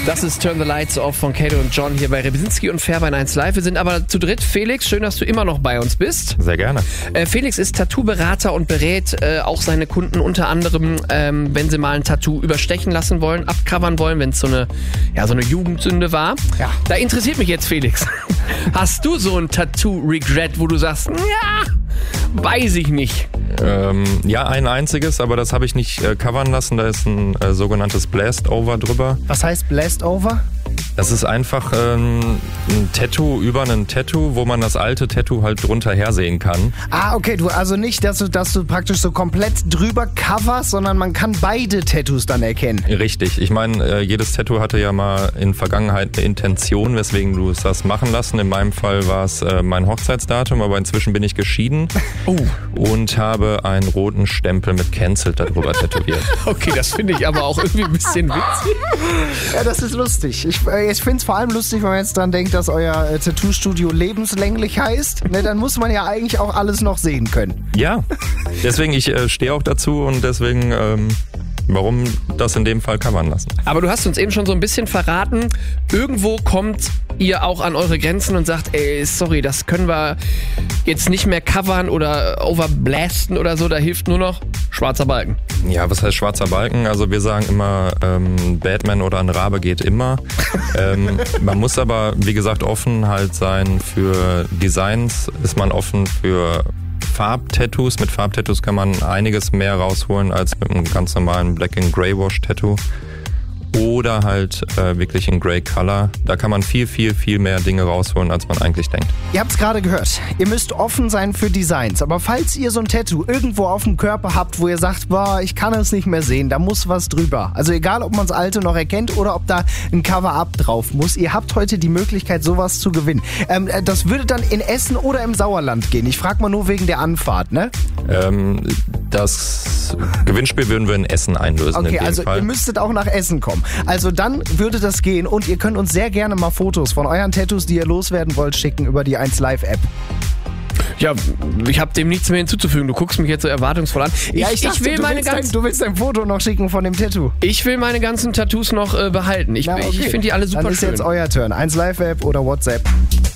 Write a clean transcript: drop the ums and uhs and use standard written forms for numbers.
Das ist Turn the Lights Off von Kato und John hier bei Rebisinski und Fairbein 1 Live. Wir sind aber zu dritt. Felix, schön, dass du immer noch bei uns bist. Sehr gerne. Felix ist Tattoo-Berater und berät auch seine Kunden unter anderem, wenn sie mal ein Tattoo überstechen lassen wollen, abcovern wollen, wenn es so eine Jugendsünde war. Ja. Da interessiert mich jetzt, Felix. Hast du so ein Tattoo-Regret, wo du sagst, ja, weiß ich nicht? Ja, ein einziges, aber das habe ich nicht covern lassen. Da ist ein sogenanntes Blast-Over drüber. Was heißt Blast-Over? Das ist einfach ein Tattoo über ein Tattoo, wo man das alte Tattoo halt drunter hersehen kann. Ah, okay, du also nicht, dass du praktisch so komplett drüber coverst, sondern man kann beide Tattoos dann erkennen. Richtig. Ich meine, jedes Tattoo hatte ja mal in Vergangenheit eine Intention, weswegen du es hast machen lassen. In meinem Fall war es mein Hochzeitsdatum, aber inzwischen bin ich geschieden und habe einen roten Stempel mit Cancelled darüber tätowiert. Okay, das finde ich aber auch irgendwie ein bisschen witzig. Ja, das ist lustig. Ich finde es vor allem lustig, wenn man jetzt dran denkt, dass euer Tattoo-Studio lebenslänglich heißt. Ne, dann muss man ja eigentlich auch alles noch sehen können. Ja, deswegen, ich stehe auch dazu und deswegen, warum das in dem Fall covern lassen. Aber du hast uns eben schon so ein bisschen verraten, irgendwo kommt ihr auch an eure Grenzen und sagt, ey, sorry, das können wir jetzt nicht mehr covern oder overblasten oder so, da hilft nur noch schwarzer Balken. Ja, was heißt schwarzer Balken? Also wir sagen immer, Batman oder ein Rabe geht immer. Man muss aber, wie gesagt, offen halt sein für Designs, ist man offen für Farbtattoos. Mit Farbtattoos kann man einiges mehr rausholen als mit einem ganz normalen Black and Grey Wash Tattoo. Oder halt wirklich in Grey Color. Da kann man viel, viel, viel mehr Dinge rausholen, als man eigentlich denkt. Ihr habt es gerade gehört. Ihr müsst offen sein für Designs. Aber falls ihr so ein Tattoo irgendwo auf dem Körper habt, wo ihr sagt, boah, ich kann es nicht mehr sehen, da muss was drüber. Also egal, ob man das alte noch erkennt oder ob da ein Cover-Up drauf muss. Ihr habt heute die Möglichkeit, sowas zu gewinnen. Das würde dann in Essen oder im Sauerland gehen. Ich frage mal nur wegen der Anfahrt, ne? Das Gewinnspiel würden wir in Essen einlösen. Okay, in dem also Fall. ihr müsstet auch nach Essen kommen. Also dann würde das gehen und ihr könnt uns sehr gerne mal Fotos von euren Tattoos, die ihr loswerden wollt, schicken über die 1Live-App. Ja, ich habe dem nichts mehr hinzuzufügen. Du guckst mich jetzt so erwartungsvoll an. Du willst dein Foto noch schicken von dem Tattoo. Ich will meine ganzen Tattoos noch behalten. Ich finde die alle super Dann ist schön. jetzt euer Turn. 1Live-App oder WhatsApp.